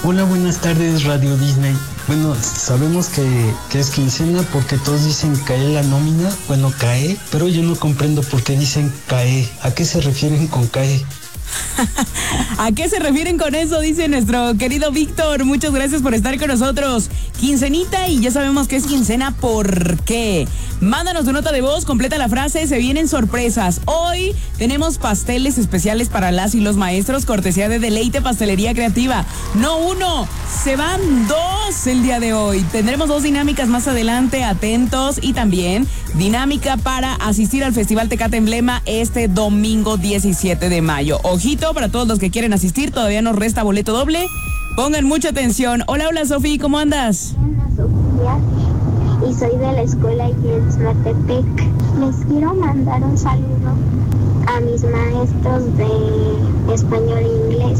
Hola, buenas tardes, Radio Disney. Bueno, sabemos que es quincena porque todos dicen cae la nómina, bueno, cae, pero yo no comprendo por qué dicen cae. ¿A qué se refieren con cae? ¿A qué se refieren con eso? Dice nuestro querido Víctor. Muchas gracias por estar con nosotros. Quincenita y ya sabemos que es quincena. ¿Por qué? Mándanos tu nota de voz, completa la frase, se vienen sorpresas. Hoy tenemos pasteles especiales para las y los maestros, cortesía de Deleite Pastelería Creativa. No uno, se van dos el día de hoy. Tendremos dos dinámicas más adelante, atentos, y también dinámica para asistir al Festival Tecate Emblema este domingo 17 de mayo. Ojito para todos los que quieren asistir, todavía nos resta boleto doble. Pongan mucha atención. Hola, Sofía, ¿cómo andas? Hola, Sofía, y soy de la escuela Yesmatepec. Les quiero mandar un saludo a mis maestros de español e inglés.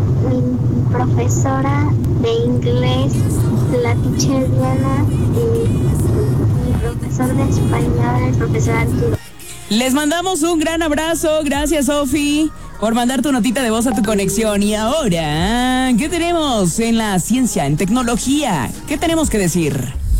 Mi profesora de inglés, la teacher Diana, y mi profesor de español, el profesor Arturo. Les mandamos un gran abrazo. Gracias, Sofi, por mandar tu notita de voz a tu conexión. Y ahora, ¿qué tenemos en la ciencia, en tecnología? ¿Qué tenemos que decir?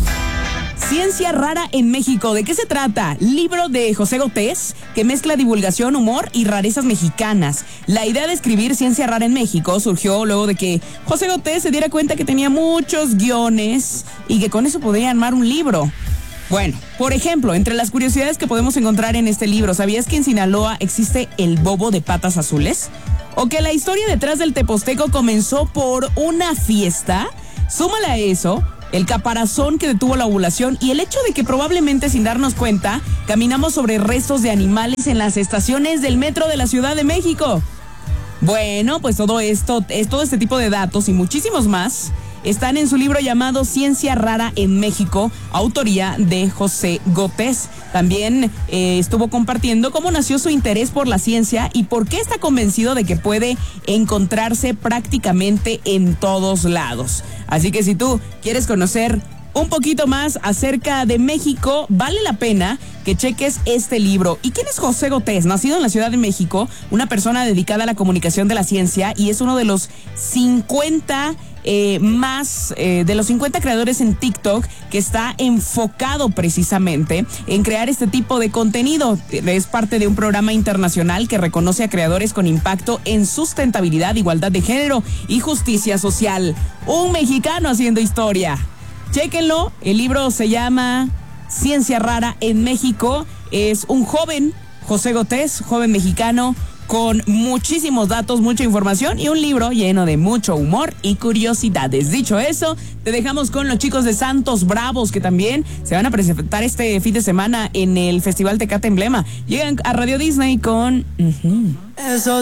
Ciencia rara en México. ¿De qué se trata? Libro de José Gotés, que mezcla divulgación, humor y rarezas mexicanas. La idea de escribir Ciencia rara en México surgió luego de que José Gotés se diera cuenta que tenía muchos guiones y que con eso podría armar un libro. Bueno, por ejemplo, entre las curiosidades que podemos encontrar en este libro, ¿sabías que en Sinaloa existe el bobo de patas azules? ¿O que la historia detrás del Teposteco comenzó por una fiesta? Súmale a eso el caparazón que detuvo la ovulación y el hecho de que probablemente sin darnos cuenta caminamos sobre restos de animales en las estaciones del metro de la Ciudad de México. Bueno, pues todo este tipo de datos y muchísimos más están en su libro llamado Ciencia Rara en México, autoría de José Gotés. También estuvo compartiendo cómo nació su interés por la ciencia y por qué está convencido de que puede encontrarse prácticamente en todos lados. Así que si tú quieres conocer un poquito más acerca de México, vale la pena que cheques este libro. ¿Y quién es José Gotés? Nacido en la Ciudad de México, una persona dedicada a la comunicación de la ciencia, y es uno de los 50 de los 50 creadores en TikTok que está enfocado precisamente en crear este tipo de contenido. Es parte de un programa internacional que reconoce a creadores con impacto en sustentabilidad, igualdad de género y justicia social. Un mexicano haciendo historia. Chéquenlo, el libro se llama Ciencia Rara en México. Es un joven, José Gotés, joven mexicano, con muchísimos datos, mucha información y un libro lleno de mucho humor y curiosidades. Dicho eso, te dejamos con los chicos de Santos Bravos, que también se van a presentar este fin de semana en el Festival Tecate Emblema. Llegan a Radio Disney con... Eso